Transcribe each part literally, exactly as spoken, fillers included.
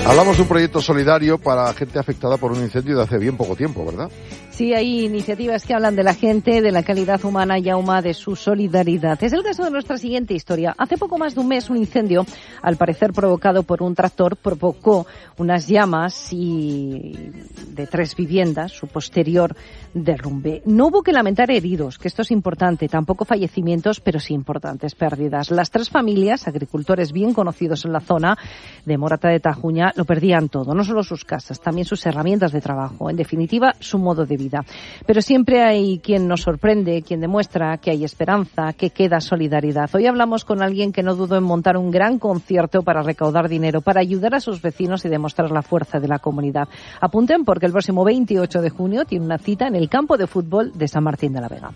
Hablamos de un proyecto solidario para gente afectada por un incendio de hace bien poco tiempo, ¿verdad? Sí, hay iniciativas que hablan de la gente, de la calidad humana y aún de su solidaridad. Es el caso de nuestra siguiente historia. Hace poco más de un mes, un incendio, al parecer provocado por un tractor, provocó unas llamas y de tres viviendas, su posterior derrumbe. No hubo que lamentar heridos, que esto es importante, tampoco fallecimientos, pero sí importantes pérdidas. Las tres familias, agricultores bien conocidos en la zona de Morata de Tajuña, lo perdían todo, no solo sus casas, también sus herramientas de trabajo, en definitiva, su modo de vida. Pero siempre hay quien nos sorprende, quien demuestra que hay esperanza, que queda solidaridad. Hoy hablamos con alguien que no dudó en montar un gran concierto para recaudar dinero, para ayudar a sus vecinos y demostrar la fuerza de la comunidad. Apunten porque el próximo veintiocho de junio tiene una cita en el campo de fútbol de San Martín de la Vega.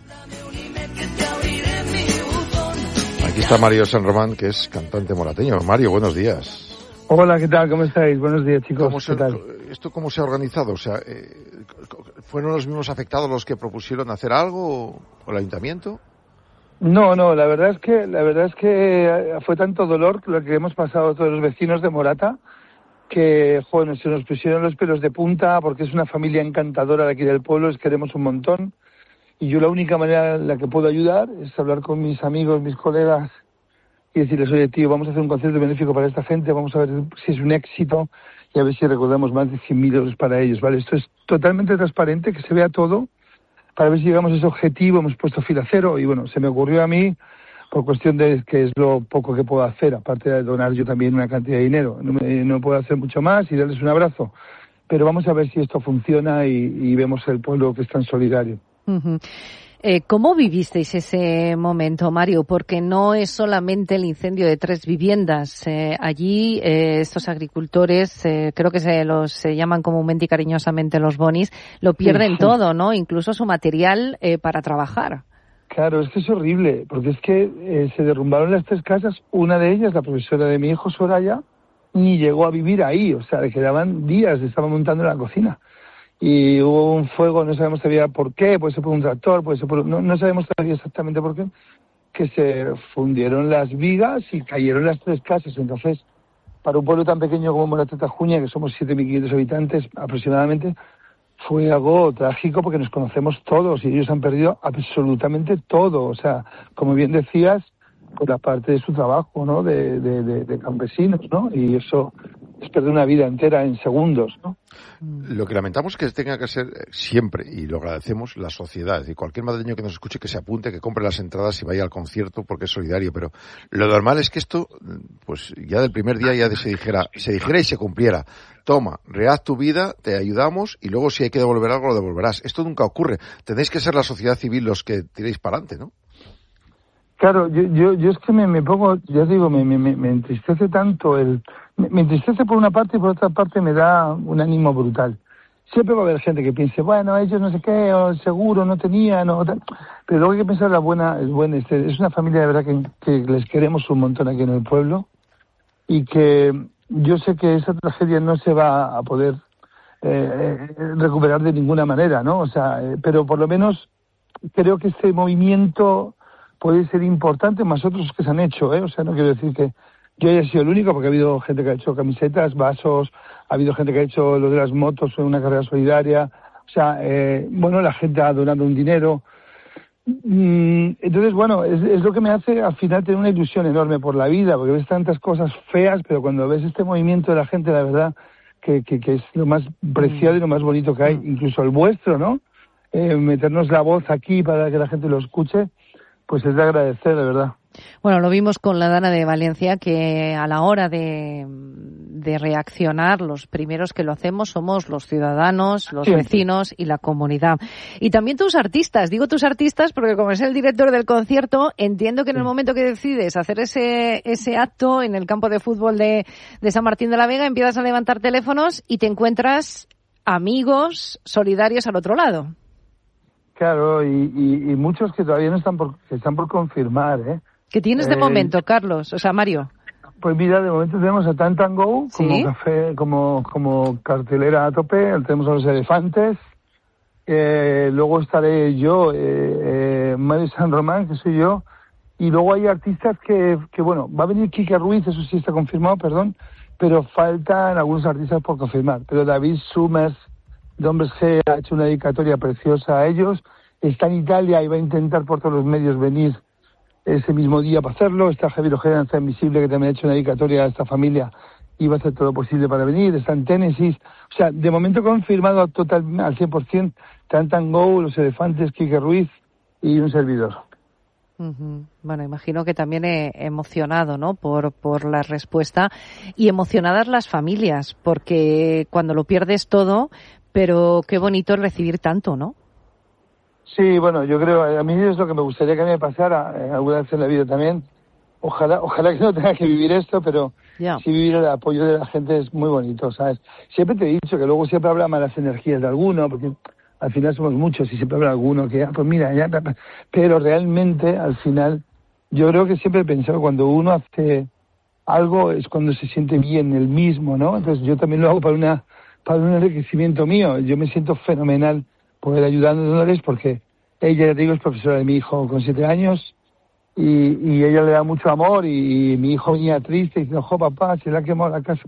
Aquí está Mario San Román, que es cantante morateño. Mario, buenos días. Hola, ¿qué tal? ¿Cómo estáis? Buenos días, chicos. ¿Cómo se, ¿Qué tal? ¿Esto cómo se ha organizado? O sea, eh, ¿fueron los mismos afectados los que propusieron hacer algo o, o el ayuntamiento? No, no, la verdad es que la verdad es que fue tanto dolor lo que hemos pasado todos los vecinos de Morata que, bueno, se nos pusieron los pelos de punta porque es una familia encantadora de aquí del pueblo, les queremos un montón y yo la única manera en la que puedo ayudar es hablar con mis amigos, mis colegas y decirles, oye, tío, vamos a hacer un concierto benéfico para esta gente, vamos a ver si es un éxito y a ver si recordamos más de cien mil euros para ellos, ¿vale? Esto es totalmente transparente, que se vea todo, para ver si llegamos a ese objetivo. Hemos puesto fila cero y, bueno, se me ocurrió a mí, por cuestión de que es lo poco que puedo hacer, aparte de donar yo también una cantidad de dinero. No, me, no puedo hacer mucho más y darles un abrazo, pero vamos a ver si esto funciona y, y vemos el pueblo que es tan solidario. Uh-huh. Eh, ¿Cómo vivisteis ese momento, Mario? Porque no es solamente el incendio de tres viviendas. Eh, allí eh, estos agricultores, eh, creo que se los se llaman comúnmente y cariñosamente los bonis, lo pierden sí, sí. todo, ¿no? Incluso su material eh, para trabajar. Claro, es que es horrible, porque es que eh, se derrumbaron las tres casas. Una de ellas, la profesora de mi hijo, Soraya, ni llegó a vivir ahí. O sea, le quedaban días, estaba montando en la cocina. Y hubo un fuego, no sabemos todavía por qué, puede ser por un tractor, puede ser por... No, no sabemos todavía exactamente por qué, que se fundieron las vigas y cayeron las tres casas. Entonces, para un pueblo tan pequeño como Morata de Tajuña, que somos siete mil quinientos habitantes aproximadamente, fue algo trágico porque nos conocemos todos y ellos han perdido absolutamente todo. O sea, como bien decías, por la parte de su trabajo, ¿no? De, de, de, de campesinos, ¿no? Y eso es perder una vida entera en segundos, ¿no? Lo que lamentamos es que tenga que ser siempre, y lo agradecemos, la sociedad. Es decir, cualquier madrileño que nos escuche, que se apunte, que compre las entradas y vaya al concierto porque es solidario. Pero lo normal es que esto, pues ya del primer día ya se dijera, se dijera y se cumpliera. Toma, rehaz tu vida, te ayudamos y luego si hay que devolver algo lo devolverás. Esto nunca ocurre. Tenéis que ser la sociedad civil los que tiréis para adelante, ¿no? Claro, yo, yo, yo es que me, me pongo, ya digo, me, me, me entristece tanto el... Me, me entristece por una parte y por otra parte me da un ánimo brutal. Siempre va a haber gente que piense, bueno, ellos no sé qué, o seguro no tenían, o tal. Pero luego hay que pensar la buena, es buena, es una familia de verdad que, que les queremos un montón aquí en el pueblo y que yo sé que esa tragedia no se va a poder eh, recuperar de ninguna manera, ¿no? O sea, eh, pero por lo menos creo que este movimiento puede ser importante, más otros que se han hecho, ¿eh? O sea, no quiero decir que yo haya sido el único, porque ha habido gente que ha hecho camisetas, vasos, ha habido gente que ha hecho lo de las motos en una carrera solidaria, o sea, eh, bueno, la gente ha donado un dinero. Mm, entonces, bueno, es, es lo que me hace al final tener una ilusión enorme por la vida, porque ves tantas cosas feas, pero cuando ves este movimiento de la gente, la verdad, que, que, que es lo más preciado y lo más bonito que hay, incluso el vuestro, ¿no? Eh, meternos la voz aquí para que la gente lo escuche, pues es de agradecer, de verdad. Bueno, lo vimos con la Dana de Valencia, que a la hora de, de reaccionar, los primeros que lo hacemos somos los ciudadanos, los sí. vecinos y la comunidad. Y también tus artistas. Digo tus artistas porque como es el director del concierto, entiendo que en el momento que decides hacer ese ese acto en el campo de fútbol de, de San Martín de la Vega, empiezas a levantar teléfonos y te encuentras amigos solidarios al otro lado. Claro, y, y, y muchos que todavía no están por, que están por confirmar, ¿eh? ¿Qué tienes de eh, momento, Carlos? O sea, Mario. Pues mira, de momento tenemos a Tan Tan Go como ¿Sí? café, como como cartelera a tope, tenemos a los Elefantes, eh, luego estaré yo, eh, eh, Mario San Román, que soy yo, y luego hay artistas que, que bueno, va a venir Kike Ruiz, eso sí está confirmado, perdón, pero faltan algunos artistas por confirmar. Pero David Summers, de Hombres G, ha hecho una dedicatoria preciosa a ellos. Está en Italia y va a intentar por todos los medios venir ese mismo día para hacerlo. Está Javier Ojeda en Está Invisible, que también ha hecho una dedicatoria a esta familia y va a hacer todo lo posible para venir. Está en Tennessee. O sea, de momento confirmado total, al cien por ciento, Tantan Go, Los Elefantes, Quique Ruiz y un servidor. Uh-huh. Bueno, imagino que también he emocionado, ¿no?, por por la respuesta, y emocionadas las familias, porque cuando lo pierdes todo, pero qué bonito recibir tanto, ¿no? Sí, bueno, yo creo, a mí es lo que me gustaría que me pasara eh, alguna vez en la vida también. Ojalá, ojalá que no tenga que vivir esto, pero yeah. sí vivir el apoyo de la gente es muy bonito, ¿sabes? Siempre te he dicho que luego siempre habla malas energías de alguno, porque al final somos muchos y siempre habrá alguno que, ah, pues mira, ya, pero realmente al final yo creo que siempre he pensado cuando uno hace algo es cuando se siente bien el mismo, ¿no? Entonces yo también lo hago para una para un enriquecimiento mío. Yo me siento fenomenal poder ayudar a Dolores porque ella, ya te digo, es profesora de mi hijo con siete años y, y ella le da mucho amor y, y mi hijo venía triste y diciendo, jo, papá, se le ha quemado la casa.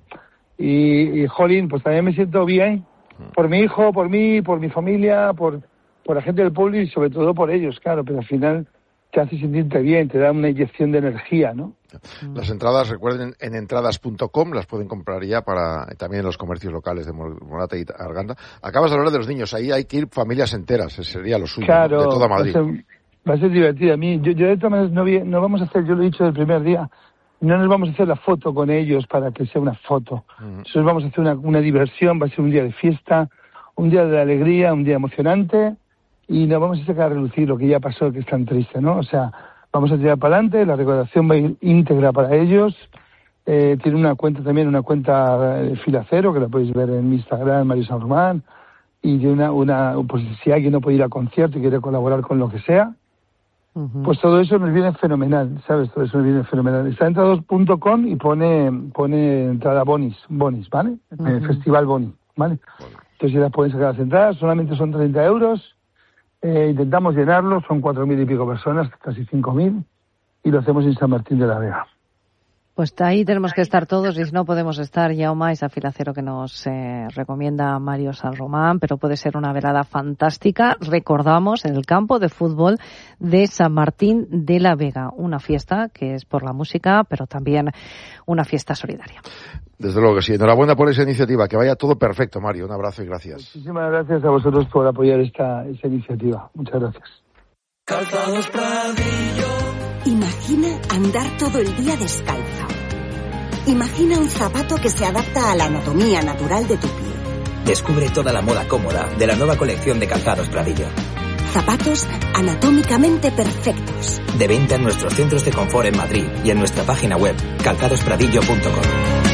Y, y jolín, pues también me siento bien por mi hijo, por mí, por mi familia, por, por la gente del pueblo y sobre todo por ellos, claro, pero al final te hace sentirte bien, te da una inyección de energía, ¿no? Las entradas, recuerden, en entradas punto com, las pueden comprar ya para también en los comercios locales de Morata y Arganda. Acabas de hablar de los niños, ahí hay que ir familias enteras, ese sería lo suyo, claro, de toda Madrid. Va a ser, va a ser divertido. A mí, yo, yo de todas maneras no, vi, no vamos a hacer, yo lo he dicho del primer día, no nos vamos a hacer la foto con ellos para que sea una foto. Uh-huh. Nosotros vamos a hacer una, una diversión, va a ser un día de fiesta, un día de alegría, un día emocionante, y nos vamos a sacar a relucir lo que ya pasó, que es tan triste, ¿no? O sea, vamos a tirar para adelante, la recaudación va a ir íntegra para ellos. Eh, tiene una cuenta también, una cuenta de Filacero, que la podéis ver en mi Instagram, Mario San Román, y de una, una, pues si alguien no puede ir al concierto y quiere colaborar con lo que sea, uh-huh. pues todo eso nos viene fenomenal, ¿sabes? Todo eso nos viene fenomenal. Está en entradas punto com y pone, pone entrada Bonis, Bonis, ¿vale? Uh-huh. Eh, Festival Boni, ¿vale? Uh-huh. Entonces ya pueden sacar las entradas, solamente son treinta euros. Eh, intentamos llenarlo, son cuatro mil y pico personas, casi cinco mil, y lo hacemos en San Martín de la Vega. Pues ahí tenemos que estar todos, y si no podemos estar, Jaume, esa Filacero que nos eh, recomienda Mario San Román, pero puede ser una velada fantástica, recordamos, en el campo de fútbol de San Martín de la Vega, una fiesta que es por la música, pero también una fiesta solidaria. Desde luego que sí. Enhorabuena por esa iniciativa, que vaya todo perfecto, Mario. Un abrazo y gracias. Muchísimas gracias a vosotros por apoyar esta, esta iniciativa. Muchas gracias. Calzados Pradillo. Imagina andar todo el día descalzo. Imagina un zapato que se adapta a la anatomía natural de tu pie. Descubre toda la moda cómoda de la nueva colección de Calzados Pradillo. Zapatos anatómicamente perfectos. De venta en nuestros centros de confort en Madrid y en nuestra página web calzados pradillo punto com.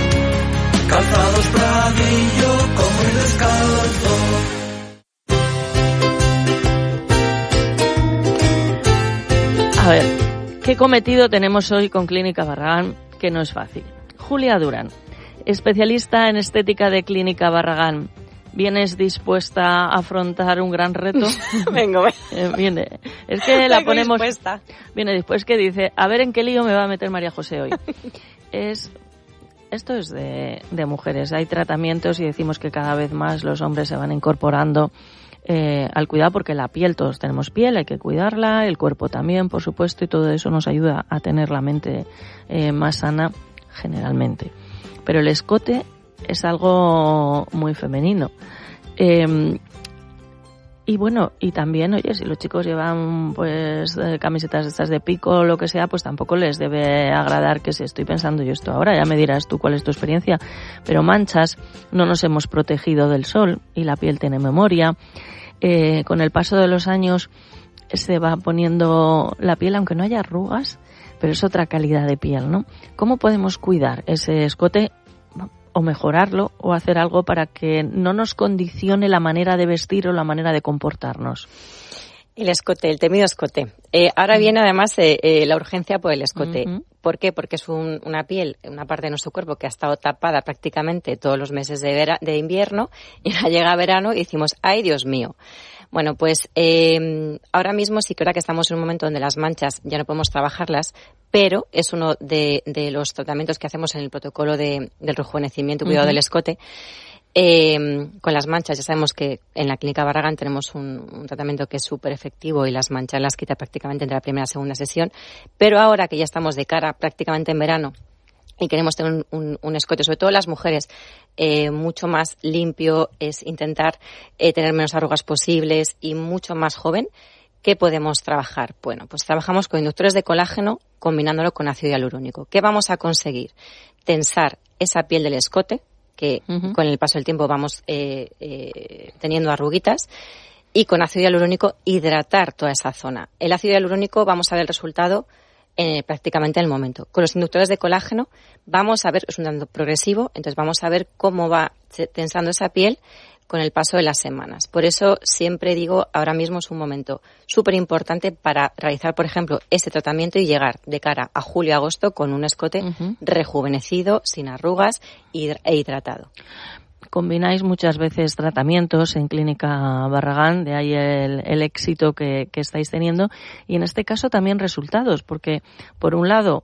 Calzados Pradillo, como el descalzo. A ver, ¿qué cometido tenemos hoy con Clínica Barragán? Que no es fácil. Julia Durán, especialista en estética de Clínica Barragán. ¿Vienes dispuesta a afrontar un gran reto? Vengo, eh, viene. Es que la Vengo ponemos... dispuesta. Viene después que dice, a ver en qué lío me va a meter María José hoy. es... Esto es de, de mujeres. Hay tratamientos y decimos que cada vez más los hombres se van incorporando eh, al cuidado, porque la piel, todos tenemos piel, hay que cuidarla, el cuerpo también, por supuesto, y todo eso nos ayuda a tener la mente eh, más sana generalmente. Pero el escote es algo muy femenino. Eh, y bueno, y también, oye, si los chicos llevan pues eh, camisetas estas de pico o lo que sea, pues tampoco les debe agradar que si estoy pensando yo esto ahora, ya me dirás tú cuál es tu experiencia, pero manchas, no nos hemos protegido del sol y la piel tiene memoria. Eh, con el paso de los años se va poniendo la piel, aunque no haya arrugas, pero es otra calidad de piel, ¿no? ¿Cómo podemos cuidar ese escote o mejorarlo o hacer algo para que no nos condicione la manera de vestir o la manera de comportarnos? El escote, el temido escote. Eh, ahora viene además eh, eh, la urgencia por el escote. Uh-huh. ¿Por qué? Porque es un, una piel, una parte de nuestro cuerpo que ha estado tapada prácticamente todos los meses de, vera, de invierno, y ahora llega verano y decimos, ¡ay, Dios mío! Bueno, pues eh, ahora mismo sí que ahora que estamos en un momento donde las manchas ya no podemos trabajarlas, pero es uno de, de los tratamientos que hacemos en el protocolo de, del rejuvenecimiento y cuidado uh-huh. del escote. Eh, con las manchas, ya sabemos que en la Clínica Barragán tenemos un, un tratamiento que es súper efectivo y las manchas las quita prácticamente entre la primera y la segunda sesión, pero ahora que ya estamos de cara prácticamente en verano y queremos tener un, un, un escote, sobre todo las mujeres, eh, mucho más limpio, es intentar eh, tener menos arrugas posibles y mucho más joven. ¿Qué podemos trabajar? Bueno, pues trabajamos con inductores de colágeno combinándolo con ácido hialurónico. ¿Qué vamos a conseguir? Tensar esa piel del escote, que uh-huh. con el paso del tiempo vamos eh, eh, teniendo arruguitas, y con ácido hialurónico hidratar toda esa zona. El ácido hialurónico vamos a ver el resultado eh, prácticamente en el momento. Con los inductores de colágeno vamos a ver, es un dato progresivo, entonces vamos a ver cómo va tensando esa piel con el paso de las semanas. Por eso siempre digo, ahora mismo es un momento súper importante para realizar, por ejemplo, este tratamiento y llegar de cara a julio-agosto con un escote uh-huh. rejuvenecido, sin arrugas e hidratado. Combináis muchas veces tratamientos en Clínica Barragán, de ahí el, el éxito que, que estáis teniendo, y en este caso también resultados, porque por un lado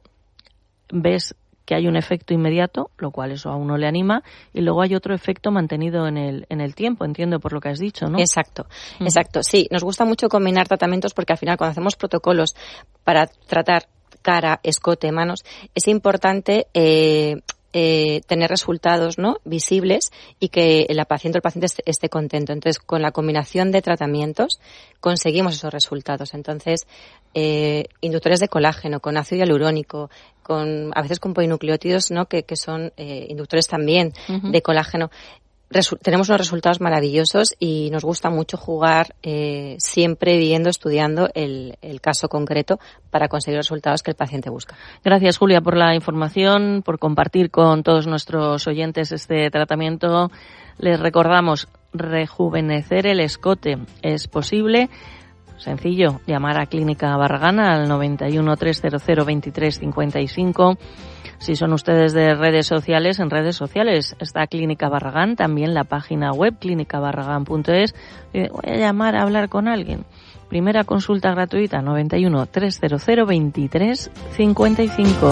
ves que hay un efecto inmediato, lo cual eso a uno le anima, y luego hay otro efecto mantenido en el en el tiempo, entiendo por lo que has dicho, ¿no? Exacto, uh-huh. exacto. Sí, nos gusta mucho combinar tratamientos porque al final cuando hacemos protocolos para tratar cara, escote, manos, es importante eh, eh, tener resultados, ¿no?, visibles y que la paciente o el paciente esté, esté contento. Entonces, con la combinación de tratamientos conseguimos esos resultados. Entonces, eh, inductores de colágeno, con ácido hialurónico, con a veces con polinucleótidos, ¿no?, que, que son eh, inductores también uh-huh. de colágeno. Resu- tenemos unos resultados maravillosos y nos gusta mucho jugar eh, siempre viendo, estudiando el, el caso concreto para conseguir los resultados que el paciente busca. Gracias, Julia, por la información, por compartir con todos nuestros oyentes este tratamiento. Les recordamos, rejuvenecer el escote es posible. Sencillo, llamar a Clínica Barragán al noventa y uno, trescientos veintitrés, cincuenta y cinco. Si son ustedes de redes sociales, en redes sociales está Clínica Barragán, también la página web clínica barragán punto es. Voy a llamar a hablar con alguien. Primera consulta gratuita, noventa y uno, trescientos veintitrés, cincuenta y cinco.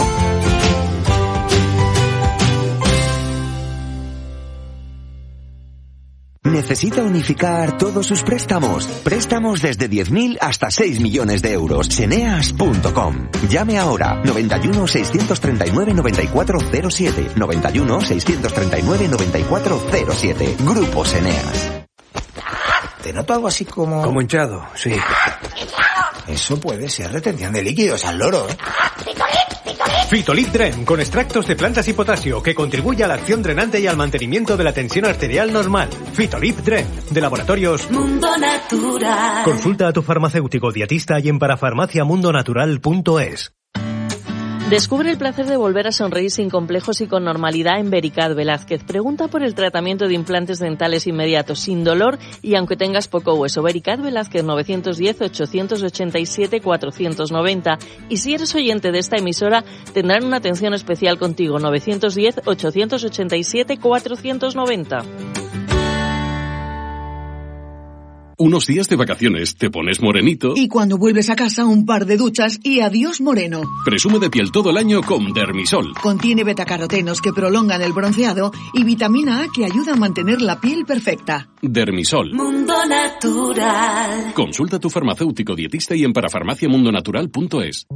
¿Necesita unificar todos sus préstamos? Préstamos desde diez mil hasta seis millones de euros. Seneas punto com. Llame ahora. noventa y uno, seiscientos treinta y nueve, noventa y cuatro cero siete. noventa y uno, seiscientos treinta y nueve, noventa y cuatro cero siete. Grupo Seneas. Te noto algo así como... Como hinchado, sí. Eso puede ser retención de líquidos al loro, ¿eh? Fitolit Dren, con extractos de plantas y potasio, que contribuye a la acción drenante y al mantenimiento de la tensión arterial normal. Fitolit Dren, de Laboratorios Mundo Natural. Consulta a tu farmacéutico dietista y en parafarmacia mundo natural punto es. Descubre el placer de volver a sonreír sin complejos y con normalidad en Vericat Velázquez. Pregunta por el tratamiento de implantes dentales inmediatos, sin dolor y aunque tengas poco hueso. Vericat Velázquez, nueve uno cero, ocho ocho siete, cuatro nueve cero. Y si eres oyente de esta emisora, tendrán una atención especial contigo. nueve uno cero, ocho ocho siete, cuatro nueve cero. Unos días de vacaciones, te pones morenito. Y cuando vuelves a casa, un par de duchas y adiós moreno. Presume de piel todo el año con Dermisol. Contiene betacarotenos que prolongan el bronceado y vitamina A que ayuda a mantener la piel perfecta. Dermisol. Mundo Natural. Consulta a tu farmacéutico dietista y en parafarmacia mundo natural punto es.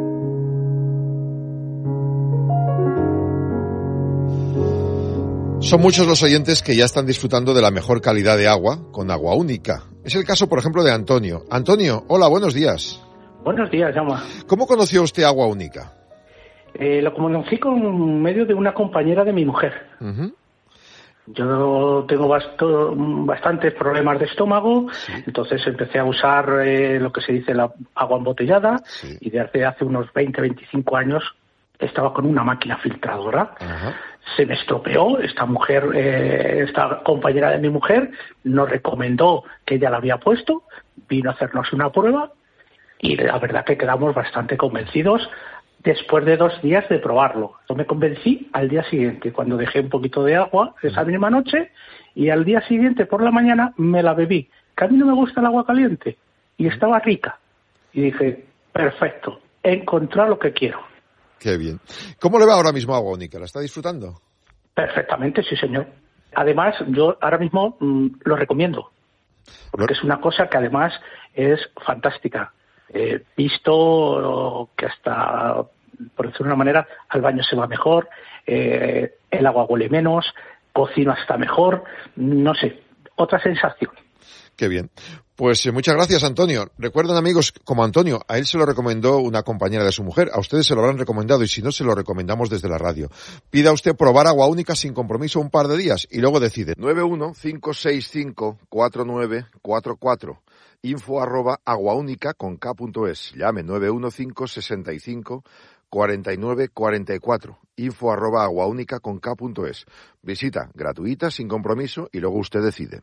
Son muchos los oyentes que ya están disfrutando de la mejor calidad de agua con Agua Única. Es el caso, por ejemplo, de Antonio. Antonio, hola, buenos días. Buenos días, Jaume. ¿Cómo conoció usted Agua Única? Eh, lo conocí con medio de una compañera de mi mujer. Uh-huh. Yo tengo basto, bastantes problemas de estómago, sí. Entonces empecé a usar eh, lo que se dice la agua embotellada, sí. Y desde hace unos veinte, veinticinco años estaba con una máquina filtradora. Uh-huh. Se me estropeó, esta mujer, eh, esta compañera de mi mujer nos recomendó que ella la había puesto, vino a hacernos una prueba y la verdad que quedamos bastante convencidos después de dos días de probarlo. Yo me convencí al día siguiente, cuando dejé un poquito de agua esa misma noche, y al día siguiente por la mañana me la bebí. Que a mí no me gusta el agua caliente, y estaba rica. Y dije, perfecto, he encontrado lo que quiero. Qué bien. ¿Cómo le va ahora mismo a Agua Única? ¿La está disfrutando? Perfectamente, sí, señor. Además, yo ahora mismo mmm, lo recomiendo, porque es una cosa que además es fantástica. He visto que hasta, por decirlo de una manera, al baño se va mejor, eh, el agua huele menos, cocino hasta mejor, no sé, otra sensación. Qué bien. Pues eh, muchas gracias, Antonio. Recuerden, amigos, como Antonio, a él se lo recomendó una compañera de su mujer, a ustedes se lo habrán recomendado y si no, se lo recomendamos desde la radio. Pida usted probar Agua Única sin compromiso un par de días y luego decide. nueve uno cinco seis cinco cuatro nueve cuatro cuatro. Info arroba aguaúnica con K punto es. Llame nueve uno cinco seis cinco cuatro nueve cuatro cuatro. Info arroba aguaúnica con K punto es. Visita gratuita, sin compromiso y luego usted decide.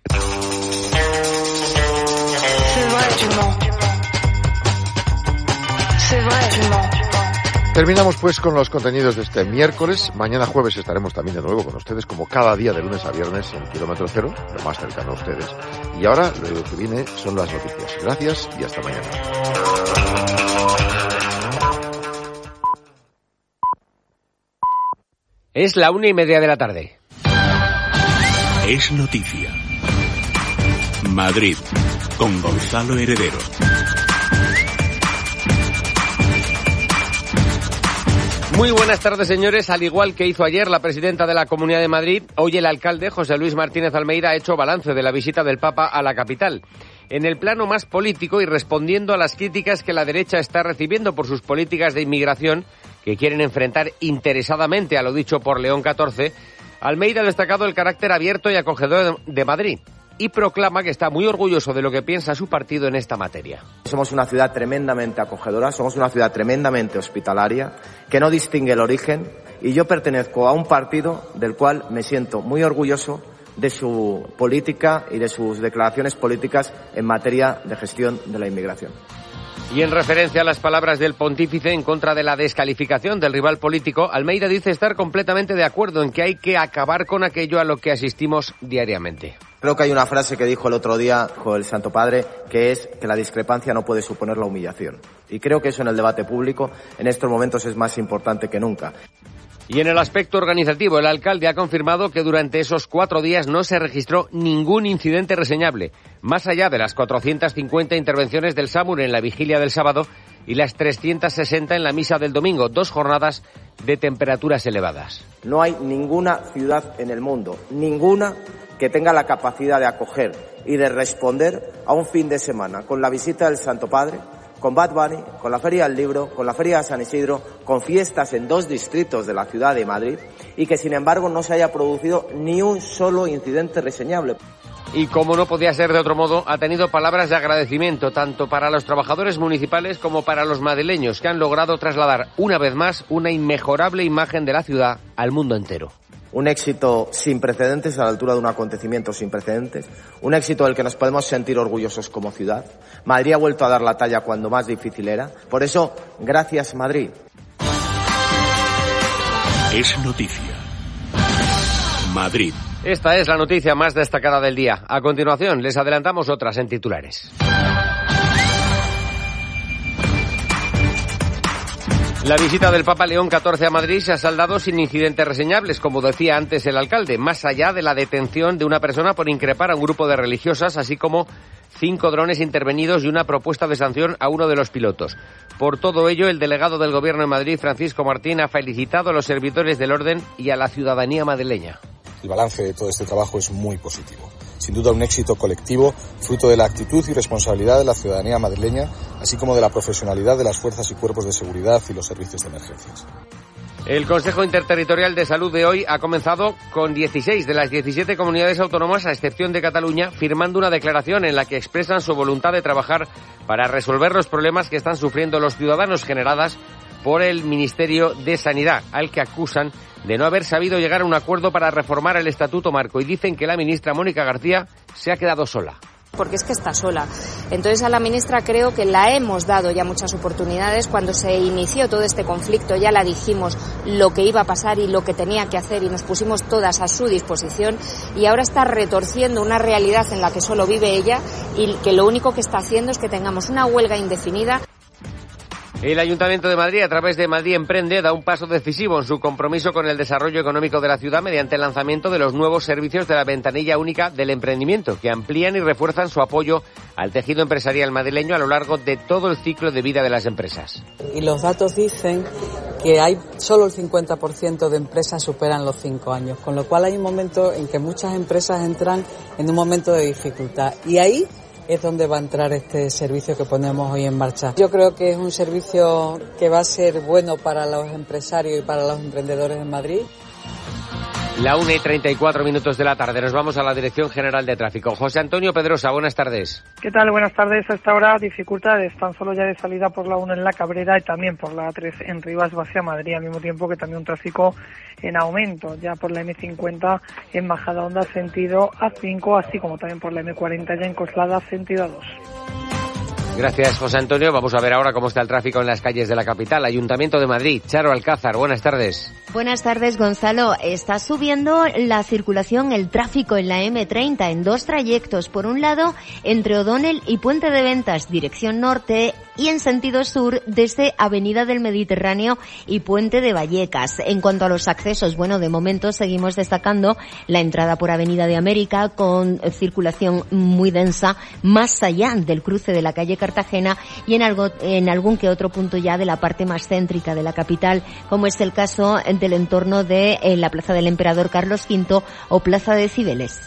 Terminamos pues con los contenidos de este miércoles. Mañana jueves estaremos también de nuevo con ustedes, como cada día de lunes a viernes en Kilómetro Cero, lo más cercano a ustedes. Y ahora lo que viene son las noticias. Gracias y hasta mañana. Es la una y media de la tarde. Es noticia. Madrid, con Gonzalo Heredero. Muy buenas tardes, señores. Al igual que hizo ayer la presidenta de la Comunidad de Madrid, hoy el alcalde, José Luis Martínez Almeida, ha hecho balance de la visita del Papa a la capital. En el plano más político y respondiendo a las críticas que la derecha está recibiendo por sus políticas de inmigración, que quieren enfrentar interesadamente a lo dicho por León catorce, Almeida ha destacado el carácter abierto y acogedor de Madrid y proclama que está muy orgulloso de lo que piensa su partido en esta materia. Somos una ciudad tremendamente acogedora, somos una ciudad tremendamente hospitalaria, que no distingue el origen, y yo pertenezco a un partido del cual me siento muy orgulloso de su política y de sus declaraciones políticas en materia de gestión de la inmigración. Y en referencia a las palabras del pontífice en contra de la descalificación del rival político, Almeida dice estar completamente de acuerdo en que hay que acabar con aquello a lo que asistimos diariamente. Creo que hay una frase que dijo el otro día con el Santo Padre, que es que la discrepancia no puede suponer la humillación. Y creo que eso en el debate público en estos momentos es más importante que nunca. Y en el aspecto organizativo, el alcalde ha confirmado que durante esos cuatro días no se registró ningún incidente reseñable, más allá de las cuatrocientas cincuenta intervenciones del SAMUR en la vigilia del sábado y las trescientas sesenta en la misa del domingo, dos jornadas de temperaturas elevadas. No hay ninguna ciudad en el mundo, ninguna, que tenga la capacidad de acoger y de responder a un fin de semana con la visita del Santo Padre, con Bad Bunny, con la Feria del Libro, con la Feria de San Isidro, con fiestas en dos distritos de la ciudad de Madrid, y que sin embargo no se haya producido ni un solo incidente reseñable. Y como no podía ser de otro modo, ha tenido palabras de agradecimiento tanto para los trabajadores municipales como para los madrileños, que han logrado trasladar una vez más una inmejorable imagen de la ciudad al mundo entero. Un éxito sin precedentes, a la altura de un acontecimiento sin precedentes, un éxito del que nos podemos sentir orgullosos como ciudad. Madrid ha vuelto a dar la talla cuando más difícil era. Por eso, gracias Madrid. Es noticia. Madrid. Esta es la noticia más destacada del día. A continuación, les adelantamos otras en titulares. La visita del Papa León catorce a Madrid se ha saldado sin incidentes reseñables, como decía antes el alcalde, más allá de la detención de una persona por increpar a un grupo de religiosas, así como cinco drones intervenidos y una propuesta de sanción a uno de los pilotos. Por todo ello, el delegado del Gobierno en Madrid, Francisco Martín, ha felicitado a los servidores del orden y a la ciudadanía madrileña. El balance de todo este trabajo es muy positivo. Sin duda un éxito colectivo, fruto de la actitud y responsabilidad de la ciudadanía madrileña, así como de la profesionalidad de las fuerzas y cuerpos de seguridad y los servicios de emergencias. El Consejo Interterritorial de Salud de hoy ha comenzado con dieciséis de las diecisiete comunidades autónomas, a excepción de Cataluña, firmando una declaración en la que expresan su voluntad de trabajar para resolver los problemas que están sufriendo los ciudadanos generadas por el Ministerio de Sanidad, al que acusan de no haber sabido llegar a un acuerdo para reformar el Estatuto Marco, y dicen que la ministra Mónica García se ha quedado sola. porque es que está sola. Entonces a la ministra creo que la hemos dado ya muchas oportunidades. Cuando se inició todo este conflicto ya la dijimos lo que iba a pasar y lo que tenía que hacer y nos pusimos todas a su disposición, y ahora está retorciendo una realidad en la que solo vive ella y que lo único que está haciendo es que tengamos una huelga indefinida. El Ayuntamiento de Madrid, a través de Madrid Emprende, da un paso decisivo en su compromiso con el desarrollo económico de la ciudad mediante el lanzamiento de los nuevos servicios de la ventanilla única del emprendimiento, que amplían y refuerzan su apoyo al tejido empresarial madrileño a lo largo de todo el ciclo de vida de las empresas. Y los datos dicen que hay solo el cincuenta por ciento de empresas superan los cinco años, con lo cual hay un momento en que muchas empresas entran en un momento de dificultad. Y ahí es donde va a entrar este servicio que ponemos hoy en marcha. Yo creo que es un servicio que va a ser bueno para los empresarios y para los emprendedores en Madrid. La una y treinta y cuatro minutos de la tarde. Nos vamos a la Dirección General de Tráfico. José Antonio Pedrosa, buenas tardes. ¿Qué tal? Buenas tardes. A esta hora dificultades tan solo ya de salida por la uno en La Cabrera y también por la A tres en Rivas hacia Madrid, al mismo tiempo que también un tráfico en aumento ya por la eme cincuenta en Majadahonda sentido A cinco, así como también por la eme cuarenta ya en Coslada sentido A dos. Gracias, José Antonio. Vamos a ver ahora cómo está el tráfico en las calles de la capital. Ayuntamiento de Madrid. Charo Alcázar, buenas tardes. Buenas tardes, Gonzalo. Está subiendo la circulación, el tráfico en la eme treinta en dos trayectos. Por un lado, entre O'Donnell y Puente de Ventas, dirección norte, y en sentido sur, desde Avenida del Mediterráneo y Puente de Vallecas. En cuanto a los accesos, bueno, de momento seguimos destacando la entrada por Avenida de América con circulación muy densa, más allá del cruce de la calle Cartagena y en algo, en algún que otro punto ya de la parte más céntrica de la capital, como es el caso del entorno de eh, la Plaza del Emperador Carlos quinto o Plaza de Cibeles.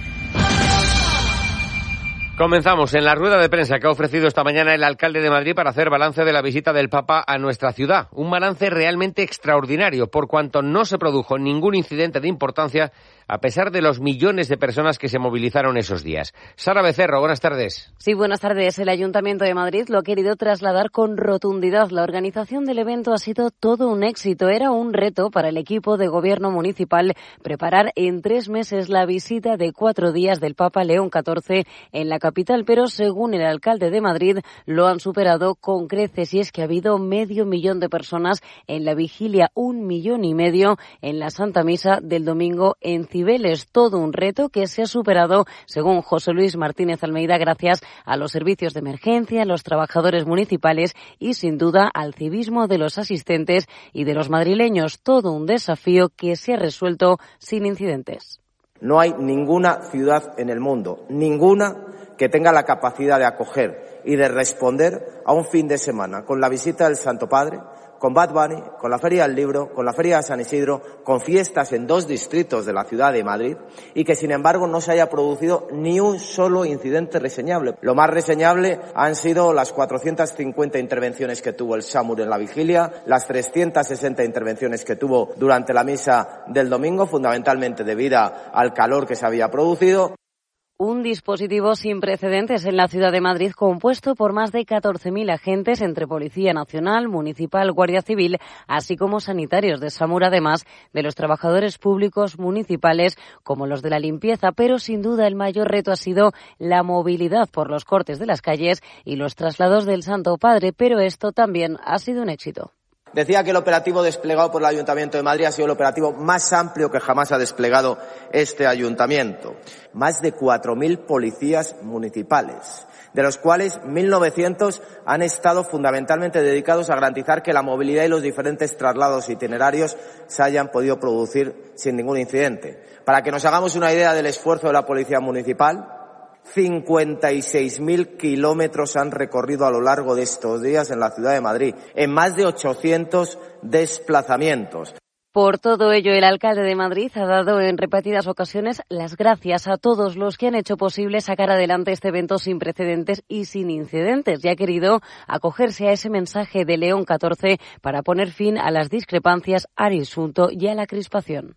Comenzamos en la rueda de prensa que ha ofrecido esta mañana el alcalde de Madrid para hacer balance de la visita del Papa a nuestra ciudad. Un balance realmente extraordinario, por cuanto no se produjo ningún incidente de importancia a pesar de los millones de personas que se movilizaron esos días. Sara Becerro, buenas tardes. Sí, buenas tardes. El Ayuntamiento de Madrid lo ha querido trasladar con rotundidad. La organización del evento ha sido todo un éxito. Era un reto para el equipo de gobierno municipal preparar en tres meses la visita de cuatro días del Papa León catorce en la capital, pero según el alcalde de Madrid lo han superado con creces, y es que ha habido medio millón de personas en la vigilia, un millón y medio en la Santa Misa del domingo en Cibeles. Todo un reto que se ha superado, según José Luis Martínez Almeida, gracias a los servicios de emergencia, a los trabajadores municipales y, sin duda, al civismo de los asistentes y de los madrileños. Todo un desafío que se ha resuelto sin incidentes. No hay ninguna ciudad en el mundo, ninguna, que tenga la capacidad de acoger y de responder a un fin de semana con la visita del Santo Padre, con Bad Bunny, con la Feria del Libro, con la Feria de San Isidro, con fiestas en dos distritos de la ciudad de Madrid, y que sin embargo no se haya producido ni un solo incidente reseñable. Lo más reseñable han sido las cuatrocientas cincuenta intervenciones que tuvo el SAMUR en la vigilia, las trescientas sesenta intervenciones que tuvo durante la misa del domingo, fundamentalmente debido al calor que se había producido. Un dispositivo sin precedentes en la ciudad de Madrid, compuesto por más de catorce mil agentes entre Policía Nacional, Municipal, Guardia Civil, así como sanitarios de SAMUR, además de los trabajadores públicos municipales como los de la limpieza. Pero sin duda el mayor reto ha sido la movilidad por los cortes de las calles y los traslados del Santo Padre, pero esto también ha sido un éxito. Decía que el operativo desplegado por el Ayuntamiento de Madrid ha sido el operativo más amplio que jamás ha desplegado este ayuntamiento. Más de cuatro mil policías municipales, de los cuales mil novecientos han estado fundamentalmente dedicados a garantizar que la movilidad y los diferentes traslados itinerarios se hayan podido producir sin ningún incidente. Para que nos hagamos una idea del esfuerzo de la Policía Municipal, cincuenta y seis mil kilómetros han recorrido a lo largo de estos días en la ciudad de Madrid, en más de ochocientos desplazamientos. Por todo ello, el alcalde de Madrid ha dado en repetidas ocasiones las gracias a todos los que han hecho posible sacar adelante este evento sin precedentes y sin incidentes, y ha querido acogerse a ese mensaje de León catorce para poner fin a las discrepancias, al insulto y a la crispación.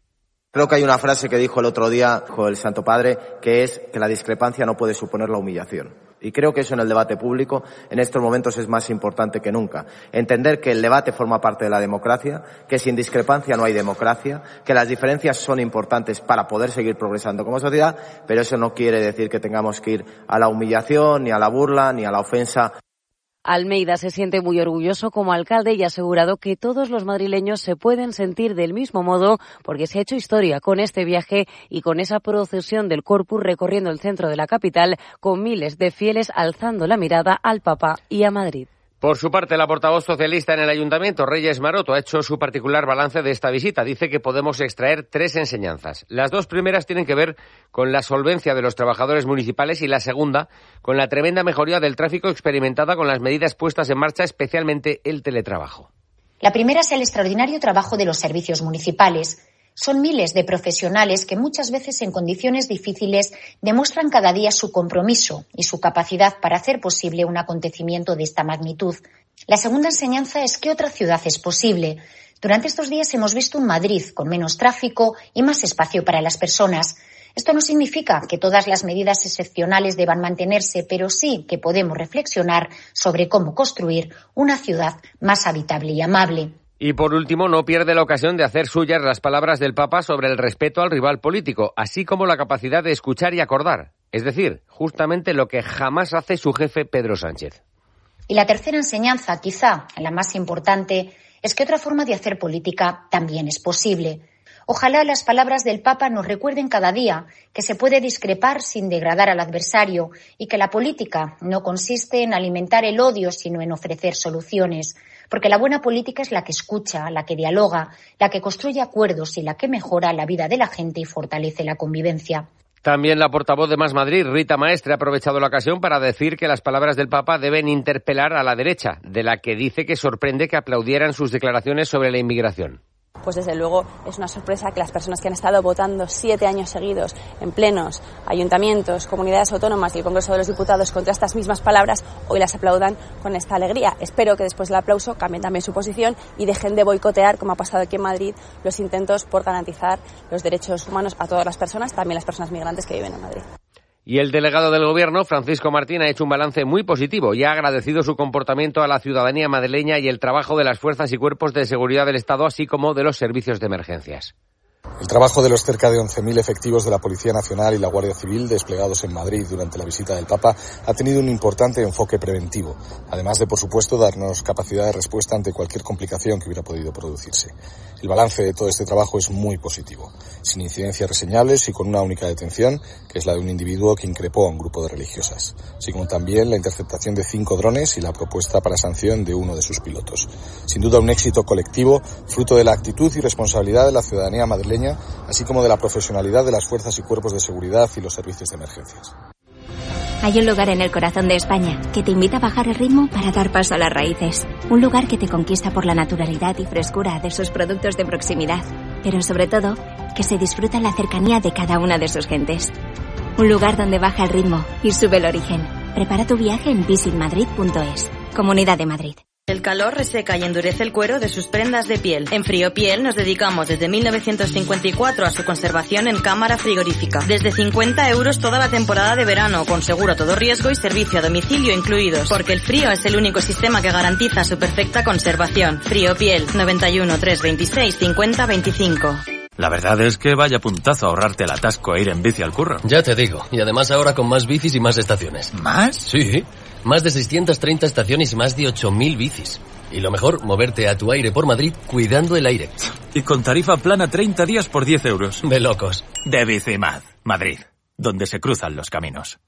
Creo que hay una frase que dijo el otro día dijo el Santo Padre, que es que la discrepancia no puede suponer la humillación. Y creo que eso en el debate público en estos momentos es más importante que nunca. Entender que el debate forma parte de la democracia, que sin discrepancia no hay democracia, que las diferencias son importantes para poder seguir progresando como sociedad, pero eso no quiere decir que tengamos que ir a la humillación, ni a la burla, ni a la ofensa. Almeida se siente muy orgulloso como alcalde y ha asegurado que todos los madrileños se pueden sentir del mismo modo porque se ha hecho historia con este viaje y con esa procesión del Corpus recorriendo el centro de la capital con miles de fieles alzando la mirada al Papa y a Madrid. Por su parte, la portavoz socialista en el Ayuntamiento, Reyes Maroto, ha hecho su particular balance de esta visita. Dice que podemos extraer tres enseñanzas. Las dos primeras tienen que ver con la solvencia de los trabajadores municipales y la segunda con la tremenda mejoría del tráfico experimentada con las medidas puestas en marcha, especialmente el teletrabajo. La primera es el extraordinario trabajo de los servicios municipales. Son miles de profesionales que muchas veces en condiciones difíciles demuestran cada día su compromiso y su capacidad para hacer posible un acontecimiento de esta magnitud. La segunda enseñanza es que otra ciudad es posible. Durante estos días hemos visto un Madrid con menos tráfico y más espacio para las personas. Esto no significa que todas las medidas excepcionales deban mantenerse, pero sí que podemos reflexionar sobre cómo construir una ciudad más habitable y amable. Y por último, no pierde la ocasión de hacer suyas las palabras del Papa sobre el respeto al rival político, así como la capacidad de escuchar y acordar. Es decir, justamente lo que jamás hace su jefe Pedro Sánchez. Y la tercera enseñanza, quizá la más importante, es que otra forma de hacer política también es posible. Ojalá las palabras del Papa nos recuerden cada día que se puede discrepar sin degradar al adversario y que la política no consiste en alimentar el odio, sino en ofrecer soluciones. Porque la buena política es la que escucha, la que dialoga, la que construye acuerdos y la que mejora la vida de la gente y fortalece la convivencia. También la portavoz de Más Madrid, Rita Maestre, ha aprovechado la ocasión para decir que las palabras del Papa deben interpelar a la derecha, de la que dice que sorprende que aplaudieran sus declaraciones sobre la inmigración. Pues desde luego es una sorpresa que las personas que han estado votando siete años seguidos en plenos, ayuntamientos, comunidades autónomas y el Congreso de los Diputados contra estas mismas palabras, hoy las aplaudan con esta alegría. Espero que después del aplauso cambien también su posición y dejen de boicotear, como ha pasado aquí en Madrid, los intentos por garantizar los derechos humanos a todas las personas, también las personas migrantes que viven en Madrid. Y el delegado del Gobierno, Francisco Martín, ha hecho un balance muy positivo y ha agradecido su comportamiento a la ciudadanía madrileña y el trabajo de las fuerzas y cuerpos de seguridad del Estado, así como de los servicios de emergencias. El trabajo de los cerca de once mil efectivos de la Policía Nacional y la Guardia Civil desplegados en Madrid durante la visita del Papa ha tenido un importante enfoque preventivo, además de, por supuesto, darnos capacidad de respuesta ante cualquier complicación que hubiera podido producirse. El balance de todo este trabajo es muy positivo, sin incidencias reseñables y con una única detención, que es la de un individuo que increpó a un grupo de religiosas, así como también la interceptación de cinco drones y la propuesta para sanción de uno de sus pilotos. Sin duda un éxito colectivo, fruto de la actitud y responsabilidad de la ciudadanía madrileña, así como de la profesionalidad de las fuerzas y cuerpos de seguridad y los servicios de emergencias. Hay un lugar en el corazón de España que te invita a bajar el ritmo para dar paso a las raíces. Un lugar que te conquista por la naturalidad y frescura de sus productos de proximidad, pero sobre todo, que se disfruta en la cercanía de cada una de sus gentes. Un lugar donde baja el ritmo y sube el origen. Prepara tu viaje en visit madrid punto es. Comunidad de Madrid. El calor reseca y endurece el cuero de sus prendas de piel. En Friopiel nos dedicamos desde mil novecientos cincuenta y cuatro a su conservación en cámara frigorífica. Desde cincuenta euros toda la temporada de verano, con seguro a todo riesgo y servicio a domicilio incluidos. Porque el frío es el único sistema que garantiza su perfecta conservación. Friopiel, noventa y uno, trescientos veintiséis, cincuenta veinticinco. La verdad es que vaya puntazo ahorrarte el atasco e ir en bici al curro. Ya te digo, y además ahora con más bicis y más estaciones. ¿Más? Sí, más de seiscientas treinta estaciones y más de ocho mil bicis. Y lo mejor, moverte a tu aire por Madrid cuidando el aire. Y con tarifa plana treinta días por diez euros. De locos. De Bicimad, Madrid, donde se cruzan los caminos.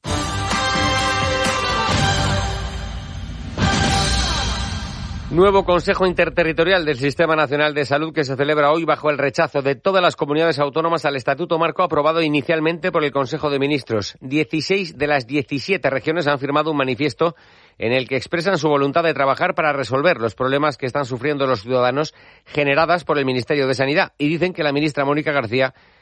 Nuevo Consejo Interterritorial del Sistema Nacional de Salud que se celebra hoy bajo el rechazo de todas las comunidades autónomas al Estatuto Marco aprobado inicialmente por el Consejo de Ministros. dieciséis de las diecisiete regiones han firmado un manifiesto en el que expresan su voluntad de trabajar para resolver los problemas que están sufriendo los ciudadanos generadas por el Ministerio de Sanidad y dicen que la ministra Mónica García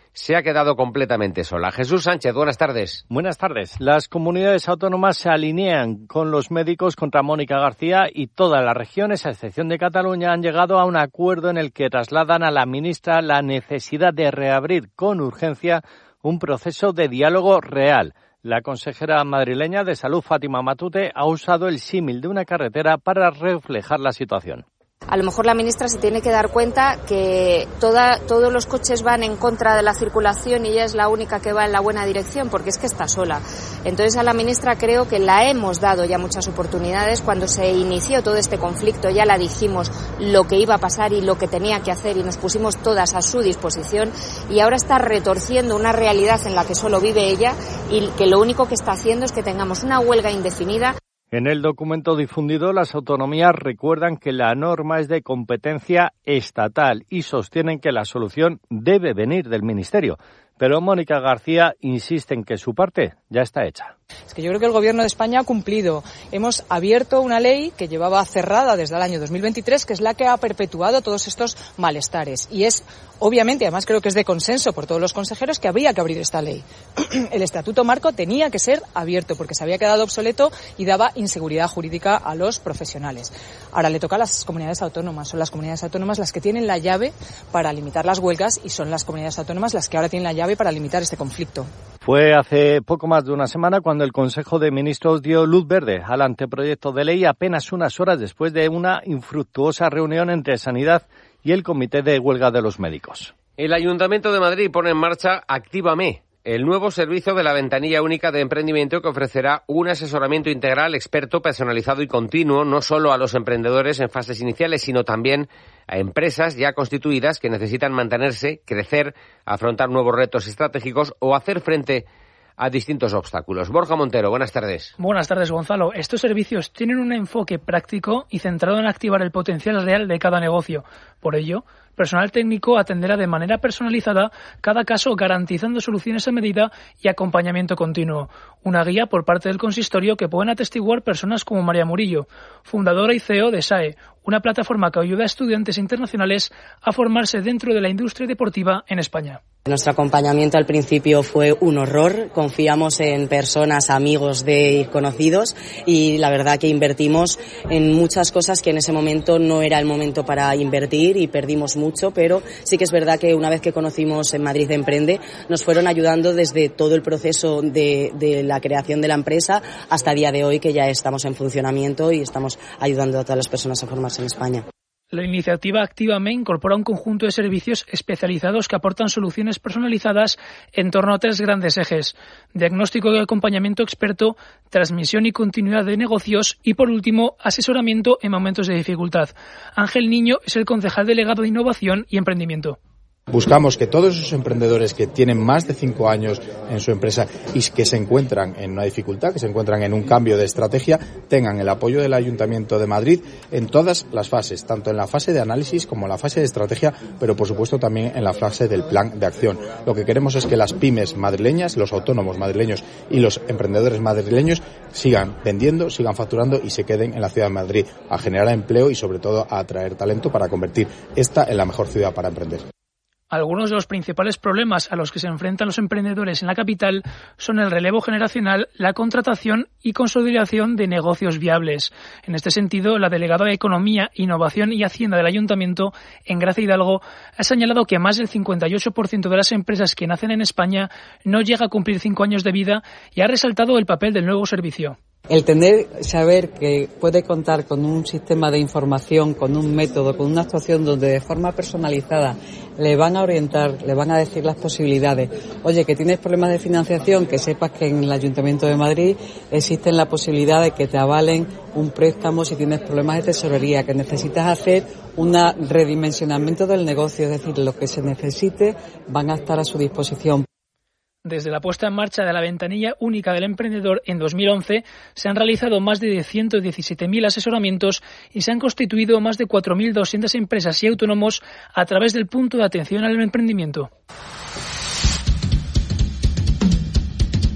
se ha quedado completamente sola. Jesús Sánchez, buenas tardes. Buenas tardes. Las comunidades autónomas se alinean con los médicos contra Mónica García y todas las regiones, a excepción de Cataluña, han llegado a un acuerdo en el que trasladan a la ministra la necesidad de reabrir con urgencia un proceso de diálogo real. La consejera madrileña de Salud, Fátima Matute, ha usado el símil de una carretera para reflejar la situación. A lo mejor la ministra se tiene que dar cuenta que toda, todos los coches van en contra de la circulación y ella es la única que va en la buena dirección, porque es que está sola. Entonces a la ministra creo que la hemos dado ya muchas oportunidades. Cuando se inició todo este conflicto ya la dijimos lo que iba a pasar y lo que tenía que hacer y nos pusimos todas a su disposición, y ahora está retorciendo una realidad en la que solo vive ella y que lo único que está haciendo es que tengamos una huelga indefinida. En el documento difundido, las autonomías recuerdan que la norma es de competencia estatal y sostienen que la solución debe venir del Ministerio. Pero Mónica García insiste en que su parte ya está hecha. Es que yo creo que el Gobierno de España ha cumplido. Hemos abierto una ley que llevaba cerrada desde el año dos mil veintitrés, que es la que ha perpetuado todos estos malestares. Y es, obviamente, además creo que es de consenso por todos los consejeros, que había que abrir esta ley. El Estatuto Marco tenía que ser abierto porque se había quedado obsoleto y daba inseguridad jurídica a los profesionales. Ahora le toca a las comunidades autónomas. Son las comunidades autónomas las que tienen la llave para limitar las huelgas y son las comunidades autónomas las que ahora tienen la llave para limitar este conflicto. Fue hace poco más de una semana cuando el Consejo de Ministros dio luz verde al anteproyecto de ley, apenas unas horas después de una infructuosa reunión entre Sanidad y el Comité de Huelga de los Médicos. El Ayuntamiento de Madrid pone en marcha Actívame, el nuevo servicio de la ventanilla única de emprendimiento que ofrecerá un asesoramiento integral, experto, personalizado y continuo, no solo a los emprendedores en fases iniciales, sino también a empresas ya constituidas que necesitan mantenerse, crecer, afrontar nuevos retos estratégicos o hacer frente a distintos obstáculos. Borja Montero, buenas tardes. Buenas tardes, Gonzalo. Estos servicios tienen un enfoque práctico y centrado en activar el potencial real de cada negocio. Por ello, personal técnico atenderá de manera personalizada cada caso, garantizando soluciones a medida y acompañamiento continuo. Una guía por parte del consistorio que pueden atestiguar personas como María Murillo, fundadora y C E O de S A E, una plataforma que ayuda a estudiantes internacionales a formarse dentro de la industria deportiva en España. Nuestro acompañamiento al principio fue un horror. Confiamos en personas, amigos de conocidos, y la verdad que invertimos en muchas cosas que en ese momento no era el momento para invertir y perdimos mucho, pero sí que es verdad que una vez que conocimos en Madrid Emprende, nos fueron ayudando desde todo el proceso de, de la creación de la empresa hasta el día de hoy, que ya estamos en funcionamiento y estamos ayudando a todas las personas a formarse en España. La iniciativa Actívame incorpora un conjunto de servicios especializados que aportan soluciones personalizadas en torno a tres grandes ejes: diagnóstico y acompañamiento experto, transmisión y continuidad de negocios y, por último, asesoramiento en momentos de dificultad. Ángel Niño es el concejal delegado de Innovación y Emprendimiento. Buscamos que todos esos emprendedores que tienen más de cinco años en su empresa y que se encuentran en una dificultad, que se encuentran en un cambio de estrategia, tengan el apoyo del Ayuntamiento de Madrid en todas las fases, tanto en la fase de análisis como en la fase de estrategia, pero por supuesto también en la fase del plan de acción. Lo que queremos es que las pymes madrileñas, los autónomos madrileños y los emprendedores madrileños sigan vendiendo, sigan facturando y se queden en la ciudad de Madrid, a generar empleo y sobre todo a atraer talento para convertir esta en la mejor ciudad para emprender. Algunos de los principales problemas a los que se enfrentan los emprendedores en la capital son el relevo generacional, la contratación y consolidación de negocios viables. En este sentido, la delegada de Economía, Innovación y Hacienda del Ayuntamiento, Engracia Hidalgo, ha señalado que más del cincuenta y ocho por ciento de las empresas que nacen en España no llega a cumplir cinco años de vida y ha resaltado el papel del nuevo servicio. El tener, saber que puede contar con un sistema de información, con un método, con una actuación donde de forma personalizada le van a orientar, le van a decir las posibilidades. Oye, que tienes problemas de financiación, que sepas que en el Ayuntamiento de Madrid existe la posibilidad de que te avalen un préstamo si tienes problemas de tesorería, que necesitas hacer un redimensionamiento del negocio, es decir, lo que se necesite van a estar a su disposición. Desde la puesta en marcha de la ventanilla única del emprendedor en dos mil once se han realizado más de ciento diecisiete mil asesoramientos y se han constituido más de cuatro mil doscientas empresas y autónomos a través del punto de atención al emprendimiento.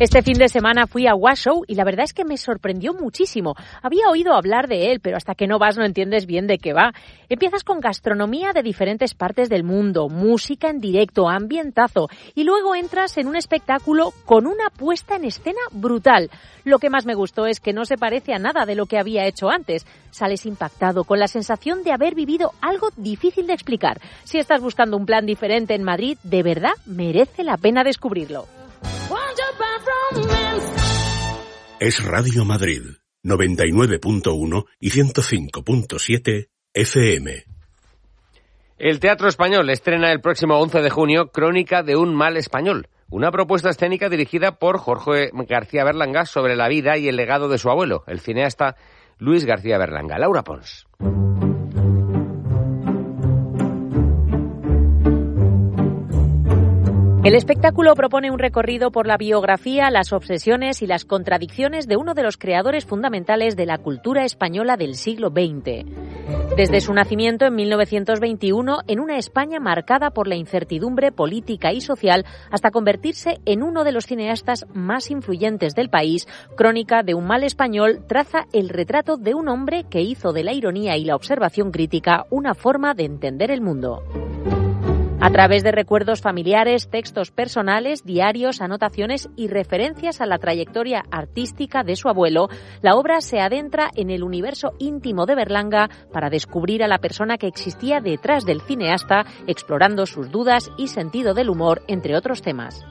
Este fin de semana fui a Washoe y la verdad es que me sorprendió muchísimo. Había oído hablar de él, pero hasta que no vas no entiendes bien de qué va. Empiezas con gastronomía de diferentes partes del mundo, música en directo, ambientazo, y luego entras en un espectáculo con una puesta en escena brutal. Lo que más me gustó es que no se parece a nada de lo que había hecho antes. Sales impactado, con la sensación de haber vivido algo difícil de explicar. Si estás buscando un plan diferente en Madrid, de verdad merece la pena descubrirlo. Es Radio Madrid, noventa y nueve punto uno y ciento cinco punto siete F M. El Teatro Español estrena el próximo once de junio Crónica de un mal español, una propuesta escénica dirigida por Jorge García Berlanga sobre la vida y el legado de su abuelo, el cineasta Luis García Berlanga. Laura Pons. El espectáculo propone un recorrido por la biografía, las obsesiones y las contradicciones de uno de los creadores fundamentales de la cultura española del siglo veinte. Desde su nacimiento en mil novecientos veintiuno, en una España marcada por la incertidumbre política y social, hasta convertirse en uno de los cineastas más influyentes del país, Crónica de un mal español traza el retrato de un hombre que hizo de la ironía y la observación crítica una forma de entender el mundo. A través de recuerdos familiares, textos personales, diarios, anotaciones y referencias a la trayectoria artística de su abuelo, la obra se adentra en el universo íntimo de Berlanga para descubrir a la persona que existía detrás del cineasta, explorando sus dudas y sentido del humor, entre otros temas.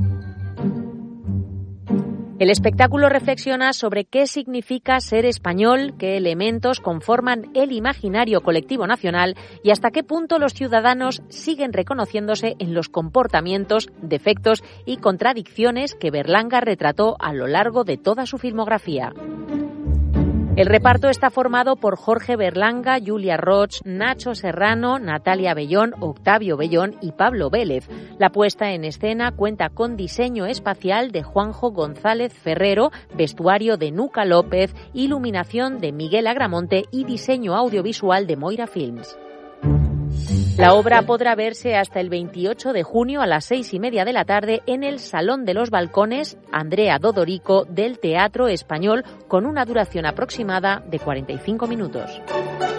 El espectáculo reflexiona sobre qué significa ser español, qué elementos conforman el imaginario colectivo nacional y hasta qué punto los ciudadanos siguen reconociéndose en los comportamientos, defectos y contradicciones que Berlanga retrató a lo largo de toda su filmografía. El reparto está formado por Jorge Berlanga, Julia Roch, Nacho Serrano, Natalia Bellón, Octavio Bellón y Pablo Vélez. La puesta en escena cuenta con diseño espacial de Juanjo González Ferrero, vestuario de Nuca López, iluminación de Miguel Agramonte y diseño audiovisual de Moira Films. La obra podrá verse hasta el veintiocho de junio a las seis y media de la tarde en el Salón de los Balcones Andrea Dodorico del Teatro Español, con una duración aproximada de cuarenta y cinco minutos.